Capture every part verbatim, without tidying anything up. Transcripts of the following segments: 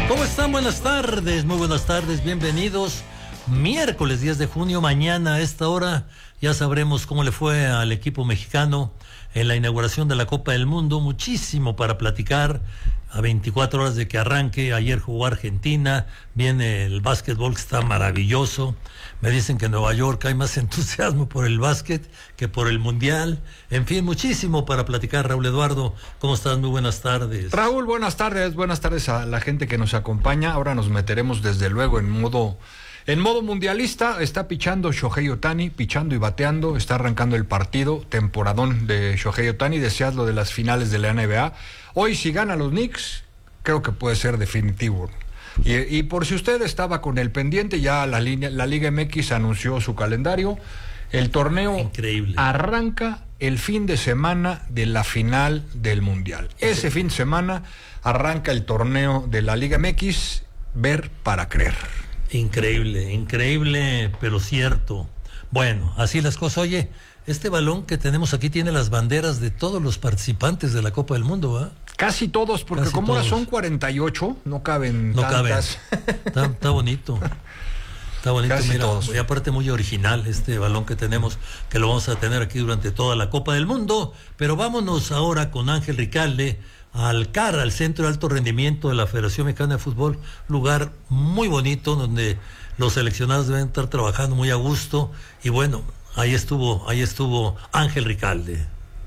¿Cómo están? Buenas tardes, muy buenas tardes, bienvenidos. Miércoles diez de junio, mañana a esta hora ya sabremos cómo le fue al equipo mexicano en la inauguración de la Copa del Mundo. Muchísimo para platicar a veinticuatro horas de que arranque. Ayer jugó Argentina, viene el básquetbol que está maravilloso. Me dicen que en Nueva York hay más entusiasmo por el básquet que por el mundial. En fin, muchísimo para platicar. Raúl Eduardo, ¿cómo estás? Muy buenas tardes. Raúl, buenas tardes, buenas tardes a la gente que nos acompaña. Ahora nos meteremos desde luego en modo... En modo mundialista. Está pichando Shohei Ohtani, pichando y bateando, está arrancando el partido, temporadón de Shohei Ohtani, deseas lo de las finales de la N B A. Hoy si gana los Knicks, creo que puede ser definitivo. Y, y por si usted estaba con el pendiente, ya la, línea, la Liga M X anunció su calendario. El torneo Increíble. arranca el fin de semana de la final del Mundial. Ese fin de semana arranca el torneo de la Liga M X, ver para creer. Increíble, increíble, pero cierto. Bueno, así las cosas. Oye, este balón que tenemos aquí tiene las banderas de todos los participantes de la Copa del Mundo, ¿verdad? Casi todos, porque Casi como ahora son cuarenta y ocho, no caben no tantas. Caben. Está, está bonito. Está bonito, Casi mira, todos. Y aparte muy original este balón que tenemos, que lo vamos a tener aquí durante toda la Copa del Mundo. Pero vámonos ahora con Ángel Ricalde al C A R, al Centro de Alto Rendimiento de la Federación Mexicana de Fútbol, lugar muy bonito donde los seleccionados deben estar trabajando muy a gusto. Y bueno, ahí estuvo, ahí estuvo Ángel Ricalde.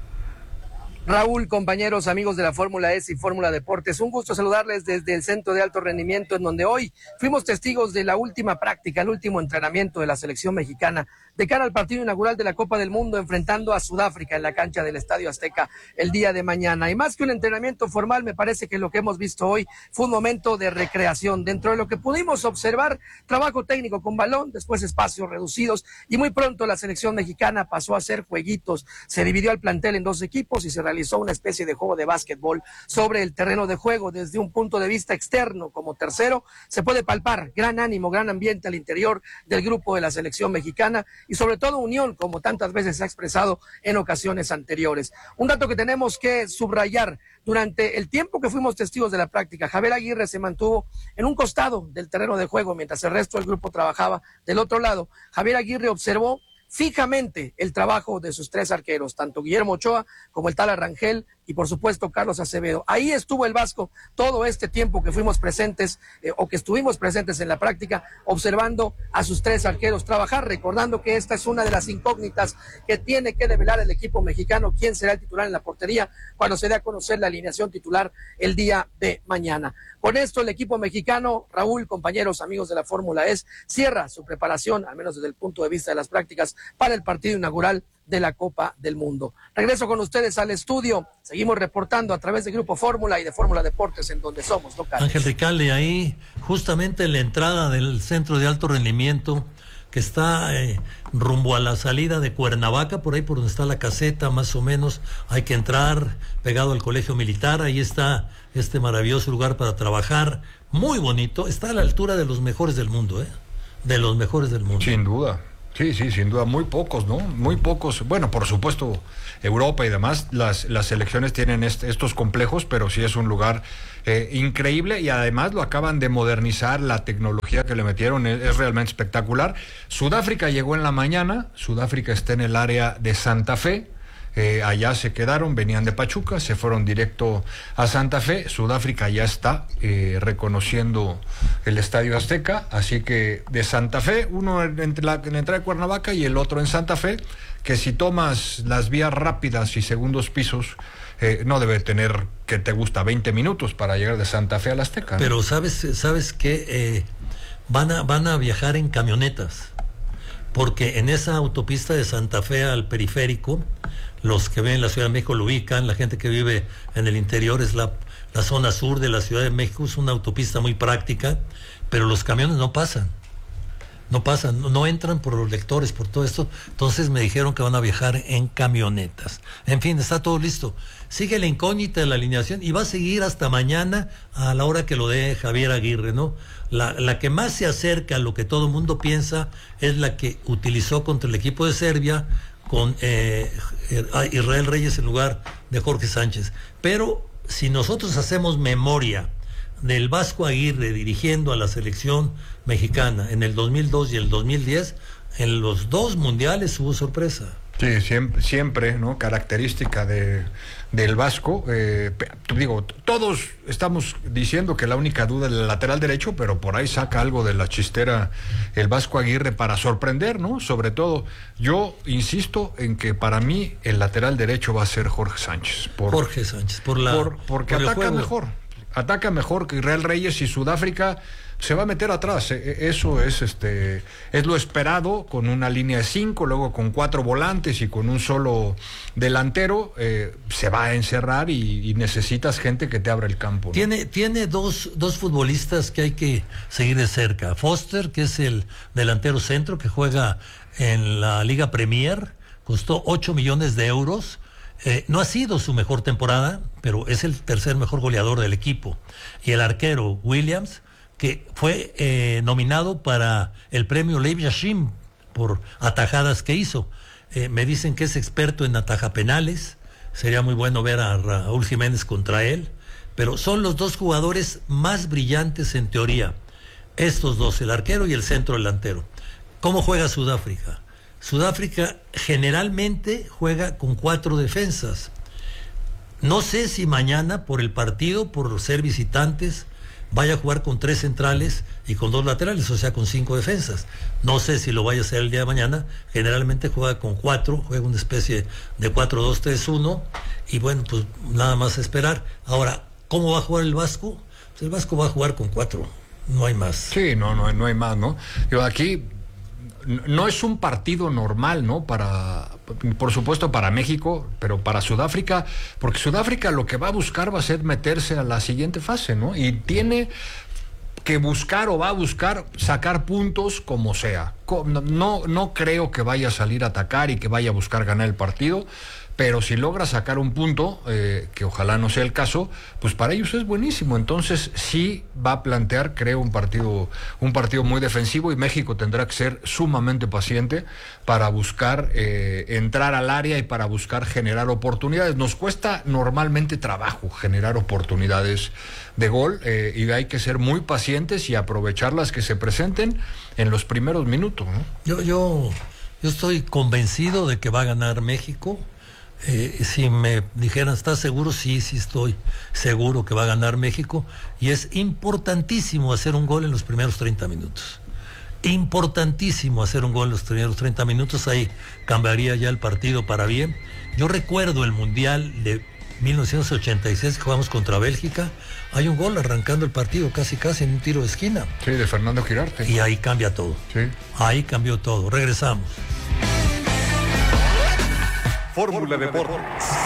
Raúl, compañeros, amigos de la Fórmula E S y Fórmula Deportes, un gusto saludarles desde el Centro de Alto Rendimiento, en donde hoy fuimos testigos de la última práctica, el último entrenamiento de la selección mexicana de cara al partido inaugural de la Copa del Mundo, enfrentando a Sudáfrica en la cancha del Estadio Azteca el día de mañana. Y más que un entrenamiento formal, me parece que lo que hemos visto hoy fue un momento de recreación. Dentro de lo que pudimos observar, trabajo técnico con balón, después espacios reducidos, y muy pronto la selección mexicana pasó a hacer jueguitos. Se dividió al plantel en dos equipos y se realizó una especie de juego de básquetbol sobre el terreno de juego. Desde un punto de vista externo, como tercero, se puede palpar gran ánimo, gran ambiente al interior del grupo de la selección mexicana y sobre todo unión, como tantas veces se ha expresado en ocasiones anteriores. Un dato que tenemos que subrayar: durante el tiempo que fuimos testigos de la práctica, Javier Aguirre se mantuvo en un costado del terreno de juego mientras el resto del grupo trabajaba del otro lado. Javier Aguirre observó fijamente el trabajo de sus tres arqueros, tanto Guillermo Ochoa como el Tala Rangel y por supuesto Carlos Acevedo. Ahí estuvo el Vasco todo este tiempo que fuimos presentes eh, o que estuvimos presentes en la práctica, observando a sus tres arqueros trabajar, recordando que esta es una de las incógnitas que tiene que develar el equipo mexicano: quién será el titular en la portería cuando se dé a conocer la alineación titular el día de mañana. Con esto el equipo mexicano, Raúl, compañeros, amigos de la Fórmula E S, cierra su preparación, al menos desde el punto de vista de las prácticas, para el partido inaugural de la Copa del Mundo. Regreso con ustedes al estudio. Seguimos reportando a través de Grupo Fórmula y de Fórmula Deportes, en donde somos locales. Ángel Ricalde, ahí justamente en la entrada del Centro de Alto Rendimiento, que está eh, rumbo a la salida de Cuernavaca, por ahí por donde está la caseta, más o menos, hay que entrar pegado al Colegio Militar. Ahí está este maravilloso lugar para trabajar, muy bonito, está a la altura de los mejores del mundo, ¿eh? De los mejores del mundo. Sin duda. Sí, sí, sin duda, muy pocos, ¿no? Muy pocos. Bueno, por supuesto, Europa y demás, las, las selecciones tienen est- estos complejos, pero sí es un lugar eh, increíble, y además lo acaban de modernizar. La tecnología que le metieron es, es realmente espectacular. Sudáfrica llegó en la mañana, Sudáfrica está en el área de Santa Fe. Eh, allá se quedaron, venían de Pachuca, se fueron directo a Santa Fe. Sudáfrica ya está eh, reconociendo el Estadio Azteca, así que de Santa Fe, uno entre la, en la entrada de Cuernavaca y el otro en Santa Fe, que si tomas las vías rápidas y segundos pisos, eh, no debe tener, que te gusta, veinte minutos para llegar de Santa Fe al Azteca, ¿no? Pero sabes, sabes que eh, van a, van a viajar en camionetas, porque en esa autopista de Santa Fe al periférico, los que ven la Ciudad de México lo ubican, la gente que vive en el interior, es la, la zona sur de la Ciudad de México, es una autopista muy práctica, pero los camiones no pasan, no pasan, no, no entran por los lectores, por todo esto. Entonces me dijeron que van a viajar en camionetas. En fin, está todo listo. Sigue la incógnita de la alineación y va a seguir hasta mañana a la hora que lo dé Javier Aguirre, ¿no? La, la que más se acerca a lo que todo el mundo piensa es la que utilizó contra el equipo de Serbia, con eh, Israel Reyes en lugar de Jorge Sánchez. Pero si nosotros hacemos memoria del Vasco Aguirre dirigiendo a la selección mexicana en el dos mil dos y el dos mil diez, en los dos mundiales hubo sorpresa. Sí, siempre, siempre, ¿no? Característica de, del Vasco. Eh, digo, todos estamos diciendo que la única duda es el lateral derecho, pero por ahí saca algo de la chistera el Vasco Aguirre para sorprender, ¿no? Sobre todo, yo insisto en que para mí el lateral derecho va a ser Jorge Sánchez. Por, Jorge Sánchez, por la por, porque por el ataca juego. mejor. Ataca mejor que Israel Reyes, y Sudáfrica se va a meter atrás. Eso es este es lo esperado, con una línea de cinco, luego con cuatro volantes y con un solo delantero. Eh, se va a encerrar y, y necesitas gente que te abra el campo, ¿no? Tiene, tiene dos, dos futbolistas que hay que seguir de cerca. Foster, que es el delantero centro que juega en la Liga Premier, costó ocho millones de euros. Eh, no ha sido su mejor temporada, pero es el tercer mejor goleador del equipo. Y el arquero Williams, que fue eh, nominado para el premio Lev Yashim por atajadas que hizo. Eh, me dicen que es experto en atajapenales. Sería muy bueno ver a Raúl Jiménez contra él. Pero son los dos jugadores más brillantes en teoría. Estos dos, el arquero y el centro delantero. ¿Cómo juega Sudáfrica? Sudáfrica generalmente juega con cuatro defensas. No sé si mañana, por el partido, por ser visitantes, vaya a jugar con tres centrales y con dos laterales, o sea, con cinco defensas. No sé si lo vaya a hacer el día de mañana. Generalmente juega con cuatro, juega una especie de cuatro dos tres uno, y bueno, pues nada más esperar. Ahora, ¿cómo va a jugar el Vasco? Pues el Vasco va a jugar con cuatro, no hay más. Sí, no, no, no hay más, ¿no? Yo aquí no es un partido normal, ¿no? Para, por supuesto, para México, pero para Sudáfrica, porque Sudáfrica lo que va a buscar va a ser meterse a la siguiente fase, ¿no? Y tiene que buscar, o va a buscar sacar puntos como sea. No, no creo que vaya a salir a atacar y que vaya a buscar ganar el partido, pero si logra sacar un punto, eh, que ojalá no sea el caso, pues para ellos es buenísimo. Entonces sí va a plantear, creo, un partido, un partido muy defensivo, y México tendrá que ser sumamente paciente para buscar eh, entrar al área y para buscar generar oportunidades. Nos cuesta normalmente trabajo generar oportunidades de gol, eh, y hay que ser muy pacientes y aprovechar las que se presenten en los primeros minutos, ¿no? Yo, yo, yo estoy convencido de que va a ganar México. Eh, si me dijeran, ¿estás seguro? Sí, sí estoy seguro que va a ganar México, y es importantísimo hacer un gol en los primeros treinta minutos. Importantísimo hacer un gol en los primeros treinta minutos, ahí cambiaría ya el partido para bien. Yo recuerdo el Mundial de mil novecientos ochenta y seis que jugamos contra Bélgica, hay un gol arrancando el partido casi casi en un tiro de esquina. Sí, de Fernando Girarte. Y ahí cambia todo. Sí. Ahí cambió todo. Regresamos. Fórmula Deportes.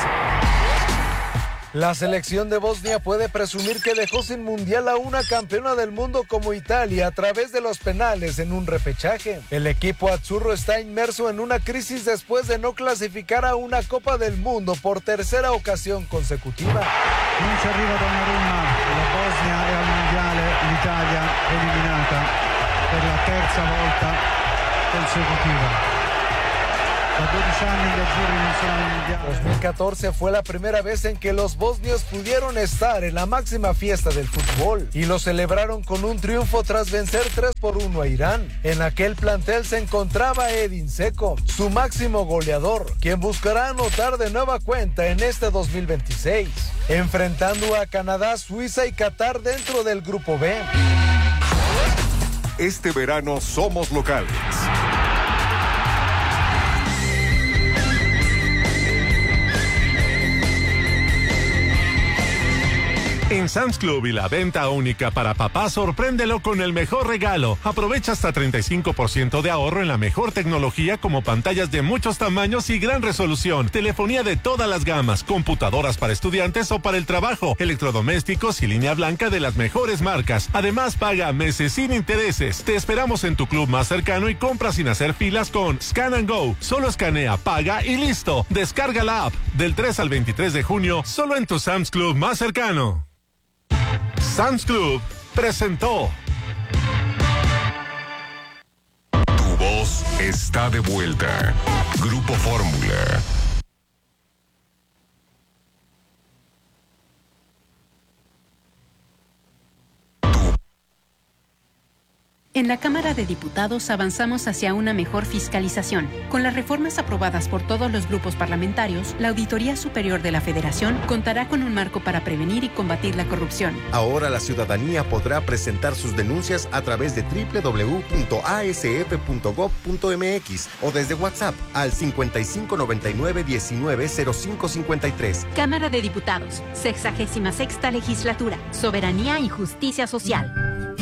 La selección de Bosnia puede presumir que dejó sin mundial a una campeona del mundo como Italia a través de los penales en un repechaje. El equipo azzurro está inmerso en una crisis después de no clasificar a una Copa del Mundo por tercera ocasión consecutiva. Non ci arriva Donnarumma, la Bosnia è al mondiale, l'Italia eliminata per la terza volta consecutiva. dos mil catorce fue la primera vez en que los bosnios pudieron estar en la máxima fiesta del fútbol y lo celebraron con un triunfo tras vencer tres por uno a Irán. En aquel plantel se encontraba Edin Dzeko, su máximo goleador, quien buscará anotar de nueva cuenta en este dos mil veintiséis, enfrentando a Canadá, Suiza y Qatar dentro del grupo B. Este verano somos locales. En Sam's Club y la venta única para papá, sorpréndelo con el mejor regalo. Aprovecha hasta treinta y cinco por ciento de ahorro en la mejor tecnología, como pantallas de muchos tamaños y gran resolución, telefonía de todas las gamas, computadoras para estudiantes o para el trabajo, electrodomésticos y línea blanca de las mejores marcas. Además, paga a meses sin intereses. Te esperamos en tu club más cercano y compra sin hacer filas con Scan and Go. Solo escanea, paga y listo. Descarga la app del tres al veintitrés de junio, solo en tu Sam's Club más cercano. Sam's Club presentó. Tu voz está de vuelta. Grupo Fórmula. En la Cámara de Diputados avanzamos hacia una mejor fiscalización. Con las reformas aprobadas por todos los grupos parlamentarios, la Auditoría Superior de la Federación contará con un marco para prevenir y combatir la corrupción. Ahora la ciudadanía podrá presentar sus denuncias a través de doble u doble u doble u punto a s f punto gob punto m x o desde WhatsApp al cincuenta y cinco noventa y nueve diecinueve cero cinco cincuenta y tres. Cámara de Diputados, sexagésima sexta legislatura, soberanía y justicia social.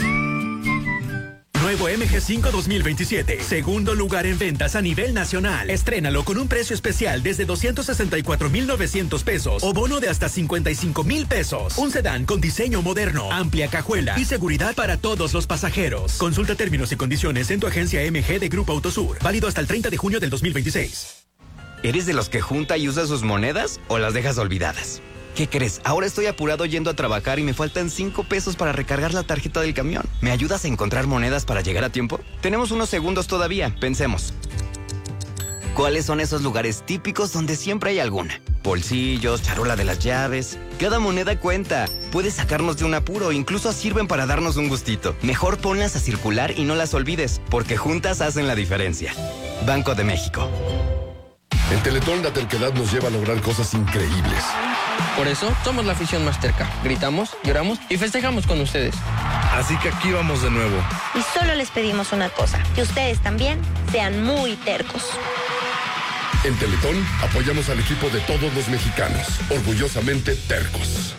Nuevo M G cinco dos mil veintisiete. Segundo lugar en ventas a nivel nacional. Estrénalo con un precio especial desde doscientos sesenta y cuatro mil novecientos pesos o bono de hasta cincuenta y cinco mil pesos. Un sedán con diseño moderno, amplia cajuela y seguridad para todos los pasajeros. Consulta términos y condiciones en tu agencia M G de Grupo Autosur. Válido hasta el treinta de junio del dos mil veintiséis. ¿Eres de los que junta y usa sus monedas o las dejas olvidadas? ¿Qué crees? Ahora estoy apurado yendo a trabajar y me faltan cinco pesos para recargar la tarjeta del camión. ¿Me ayudas a encontrar monedas para llegar a tiempo? Tenemos unos segundos todavía. Pensemos. ¿Cuáles son esos lugares típicos donde siempre hay alguna? Bolsillos, charola de las llaves. Cada moneda cuenta. Puede sacarnos de un apuro, incluso sirven para darnos un gustito. Mejor ponlas a circular y no las olvides, porque juntas hacen la diferencia. Banco de México. En Teletón la terquedad nos lleva a lograr cosas increíbles. Por eso somos la afición más terca. Gritamos, lloramos y festejamos con ustedes. Así que aquí vamos de nuevo. Y solo les pedimos una cosa, que ustedes también sean muy tercos. En Teletón apoyamos al equipo de todos los mexicanos, orgullosamente tercos.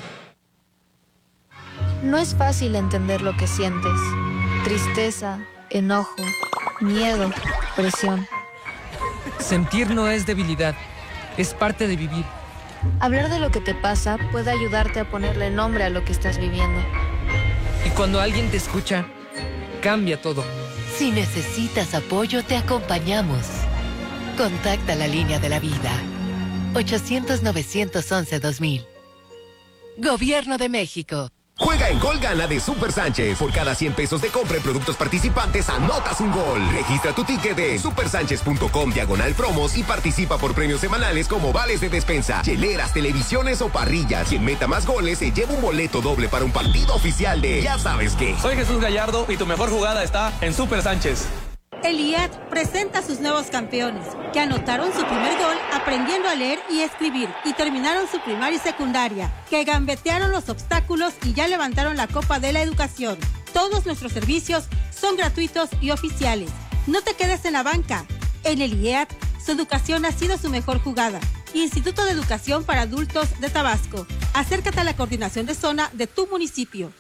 No es fácil entender lo que sientes. Tristeza, enojo, miedo, presión. Sentir no es debilidad, es parte de vivir. Hablar de lo que te pasa puede ayudarte a ponerle nombre a lo que estás viviendo. Y cuando alguien te escucha, cambia todo. Si necesitas apoyo, te acompañamos. Contacta la línea de la vida. ochocientos, novecientos once, dos mil. Gobierno de México. Juega en Gol Gana de Super Sánchez. Por cada cien pesos de compra en productos participantes, anotas un gol. Registra tu ticket de supersánchez.com diagonal promos y participa por premios semanales como vales de despensa, hieleras, televisiones o parrillas. Quien meta más goles se lleva un boleto doble para un partido oficial de ya sabes qué. Soy Jesús Gallardo y tu mejor jugada está en Super Sánchez. El I A D presenta a sus nuevos campeones, que anotaron su primer gol aprendiendo a leer y escribir y terminaron su primaria y secundaria, que gambetearon los obstáculos y ya levantaron la Copa de la Educación. Todos nuestros servicios son gratuitos y oficiales. No te quedes en la banca. En el I A D, su educación ha sido su mejor jugada. Instituto de Educación para Adultos de Tabasco. Acércate a la coordinación de zona de tu municipio.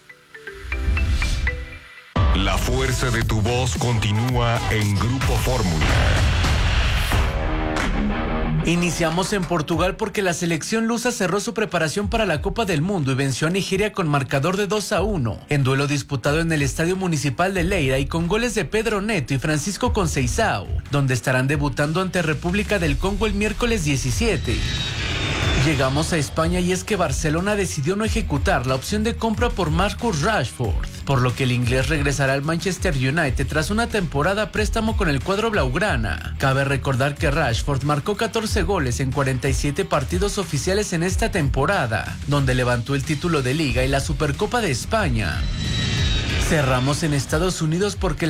La fuerza de tu voz continúa en Grupo Fórmula. Iniciamos en Portugal porque la selección lusa cerró su preparación para la Copa del Mundo y venció a Nigeria con marcador de dos a uno, en duelo disputado en el Estadio Municipal de Leira y con goles de Pedro Neto y Francisco Conceição, donde estarán debutando ante República del Congo el miércoles diecisiete. Llegamos a España y es que Barcelona decidió no ejecutar la opción de compra por Marcus Rashford, por lo que el inglés regresará al Manchester United tras una temporada a préstamo con el cuadro blaugrana. Cabe recordar que Rashford marcó catorce goles en cuarenta y siete partidos oficiales en esta temporada, donde levantó el título de Liga y la Supercopa de España. Cerramos en Estados Unidos porque